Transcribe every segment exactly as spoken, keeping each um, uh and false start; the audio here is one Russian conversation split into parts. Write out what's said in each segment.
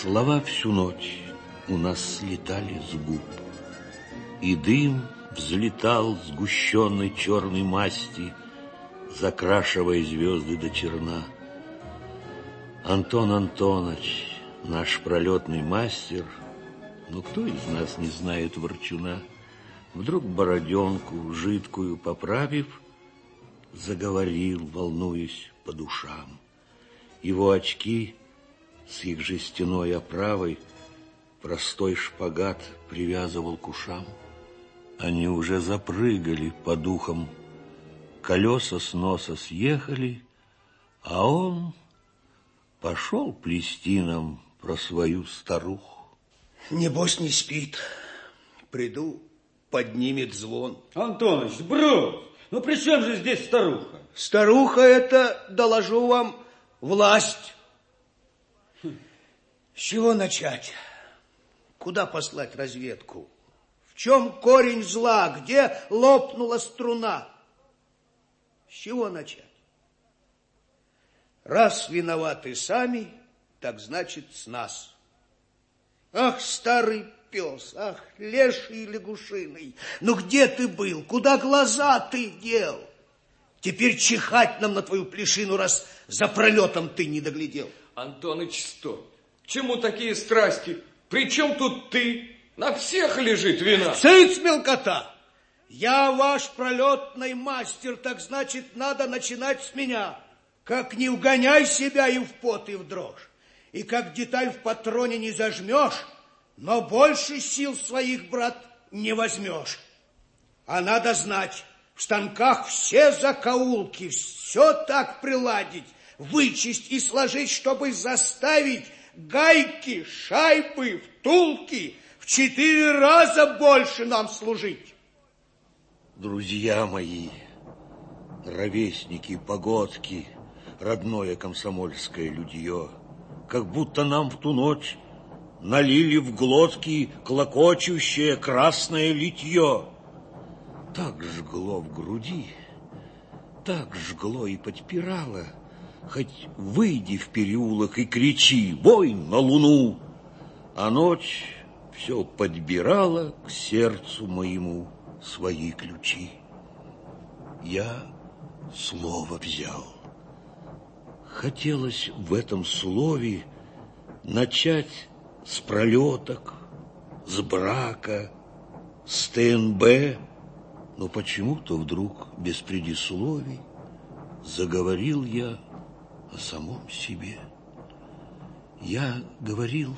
Слова всю ночь у нас слетали с губ, и дым взлетал сгущенной черной масти, закрашивая звезды до черна. Антон Антоныч, наш пролетный мастер, ну кто из нас не знает ворчуна, вдруг бороденку жидкую поправив, заговорил, волнуясь по душам. Его очки с их жестяной оправой простой шпагат привязывал к ушам. Они уже запрыгали по духам, колеса с носа съехали, а он пошел плести нам про свою старуху. Небось не спит. Приду, поднимет звон. Антоныч, брось! Ну при чем же здесь старуха? Старуха это, доложу вам, власть. С чего начать? Куда послать разведку? В чем корень зла? Где лопнула струна? С чего начать? Раз виноваты сами, так значит с нас. Ах, старый пес, ах, леший лягушиный, ну где ты был? Куда глаза ты дел? Теперь чихать нам на твою плешину, раз за пролетом ты не доглядел. Антоныч, стой. К чему такие страсти? При чем тут ты? На всех лежит вина. Цыц, мелкота! Я ваш пролетный мастер, так значит, надо начинать с меня. Как не угоняй себя и в пот, и в дрожь. И как деталь в патроне не зажмешь, но больше сил своих, брат, не возьмешь. А надо знать, в станках все закоулки, все так приладить, вычесть и сложить, чтобы заставить гайки, шайбы, втулки в четыре раза больше нам служить. Друзья мои, ровесники, погодки, родное комсомольское людье, как будто нам в ту ночь налили в глотки клокочущее красное литье. Так жгло в груди, так жгло и подпирало, хоть выйди в переулок и кричи «Бой на луну!», а ночь все подбирала к сердцу моему свои ключи. Я слово взял. Хотелось в этом слове начать с пролеток, с брака, с ТНБ, но почему-то вдруг без предисловий заговорил я о самом себе. Я говорил,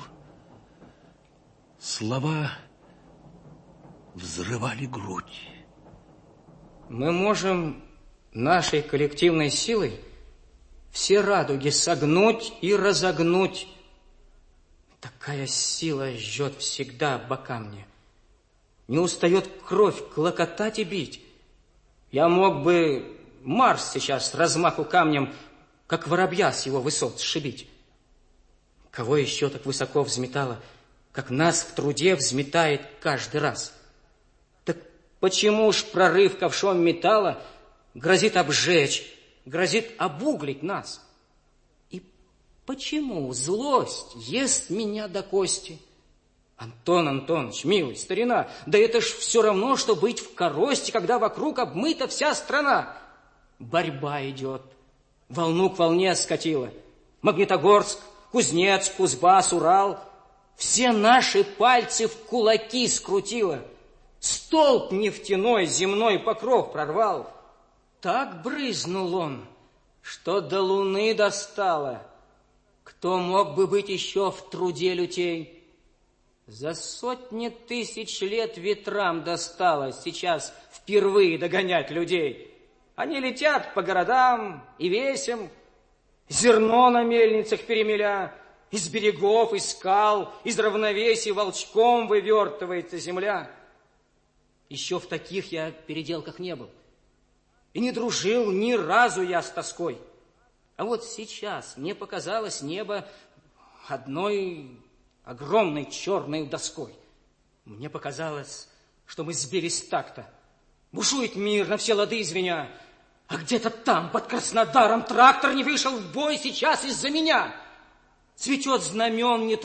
слова взрывали грудь. Мы можем нашей коллективной силой все радуги согнуть и разогнуть. Такая сила жжет всегда бока мне. Не устает кровь клокотать и бить. Я мог бы Марс сейчас с размаху камнем, как воробья с его высот, сшибить. Кого еще так высоко взметало, как нас в труде взметает каждый раз? Так почему ж прорыв ковшом металла грозит обжечь, грозит обуглить нас? И почему злость ест меня до кости? Антон Антонович, милый, старина, да это ж все равно, что быть в коросте, когда вокруг обмыта вся страна. Борьба идет, волну к волне скатила. Магнитогорск, Кузнец, Кузбасс, Урал. Все наши пальцы в кулаки скрутило. Столб нефтяной земной покров прорвал. Так брызнул он, что до луны достало. Кто мог бы быть еще в труде лютей? За сотни тысяч лет ветрам досталось сейчас впервые догонять людей. Они летят по городам и весям, зерно на мельницах перемеля, из берегов, из скал, из равновесия волчком вывертывается земля. Еще в таких я переделках не был. И не дружил ни разу я с тоской. А вот сейчас мне показалось небо одной огромной черной доской. Мне показалось, что мы сбились с такта. Бушует мир на все лады звеня, а где-то там, под Краснодаром, трактор не вышел в бой сейчас из-за меня. Цветет знамен не